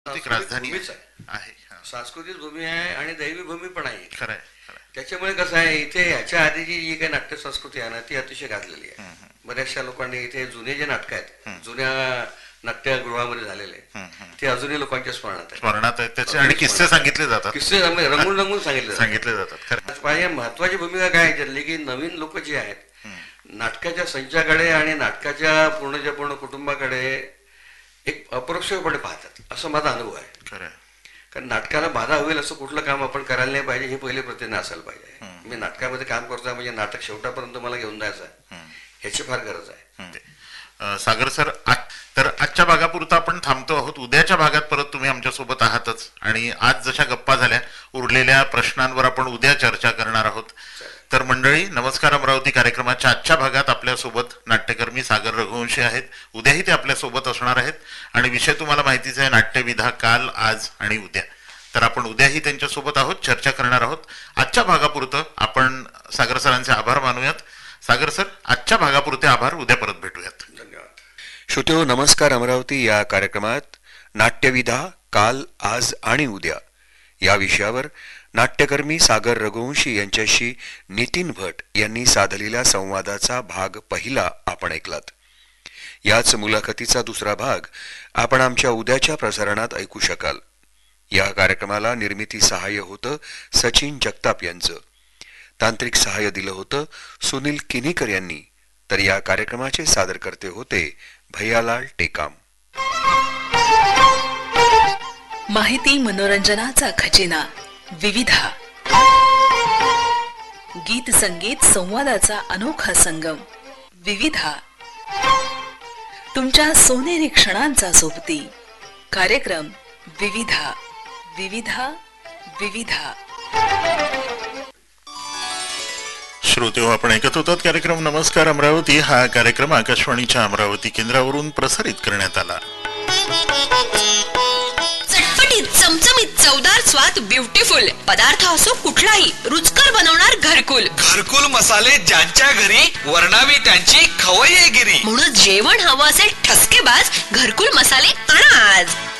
सांस्कृतिक राजधानी भूमीच आहे. सांस्कृतिक भूमी आहे आणि दैवी भूमी पण आहे. खरंय. त्याच्यामुळे कसं आहे, इथे याच्या आधीची जी काही नाट्य संस्कृती आहे ना ती अतिशय गाजलेली आहे. बऱ्याचशा लोकांनी इथे जुने जे नाटक आहेत जुन्या नाट्यगृहामध्ये झालेले ते अजूनही लोकांच्या स्मरणात आहेत त्याचे आणि किस्से सांगितले जातात. किस्से रंगून रंगून सांगितले जातात. महत्वाची भूमिका काय त्यातली की नवीन लोक जे आहेत नाटकाच्या संचाकडे आणि नाटकाच्या पूर्णच्या पूर्ण कुटुंबाकडे एक अपरोक्षपणे पाहतात, असा माझा अनुभव आहे. कारण नाटकाला बाधा होईल असं कुठलं काम आपण करायला नाही पाहिजे हे पहिले प्रतिज्ञा असायला पाहिजे. मी नाटकामध्ये काम करतोय म्हणजे नाटक शेवटापर्यंत मला घेऊन जायचं आहे, ह्याची फार गरज आहे. सागर सर, तर आजच्या भागापुरता आपण थांबतो आहोत. उद्याच्या भागात परत तुम्ही आमच्यासोबत आहातच आणि आज जशा गप्पा झाल्या उरलेल्या प्रश्नांवर आपण उद्या चर्चा करणार आहोत. तर मंडळी, नमस्कार अमरावती कार्यक्रमाच्या आजच्या भागात आपल्यासोबत नाट्यकर्मी सागर रघुवंशी आहेत. उद्याही ते आपल्यासोबत असणार आहेत आणि विषय तुम्हाला माहितीच आहे, नाट्यविधा काल, आज आणि उद्या. तर आपण उद्याही त्यांच्यासोबत आहोत, चर्चा करणार आहोत. आजच्या भागापुरतं आपण सागर सरांचे आभार मानूयात. सागर सर, आजच्या भागापुरते आभार. उद्या परत भेटूयात. धन्यवाद. श्रोतेहो, नमस्कार अमरावती या कार्यक्रमात नाट्यविधा काल, आज आणि उद्या या विषयावर नाट्यकर्मी सागर रघुवंशी यांच्याशी नितीन भट यांनी साधलेल्या संवादाचा भाग पहिला आपण ऐकलात. याच मुलाखतीचा दुसरा भाग आपण आमच्या उद्याच्या प्रसारणात ऐकू शकाल. या कार्यक्रमाला निर्मिती सहाय्य होतं सचिन जगताप यांचं. तांत्रिक सहाय्य दिलं होतं सुनील किनीकर यांनी. तर या कार्यक्रमाचे सादरकर्ते होते भैयालाल टेकाम. माहिती मनोरंजनाचा खजिना विविधा, गीत संगीत संवादाचा अनोखा संगम विविधा, तुमच्या सोनेरी क्षणांचा सोबती कार्यक्रम विविधा. विविधा विविधा. श्रोते हो, आपण ऐकत होतात कार्यक्रम नमस्कार अमरावती. हा कार्यक्रम आकाशवाणीच्या अमरावती केंद्रावरून प्रसारित करण्यात आला. चटपटीत, चमचमीत, चवदार स्वाद, ब्युटिफुल पदार्थ असो कुठलाही, रुचकर बनवणार घरकुल. घरकुल मसाले ज्यांच्या घरी, वर्णावी त्यांची खवय्येगिरी. म्हणून जेवण हवं असेल ठसकेबाज, घरकुल मसाले आणा आज.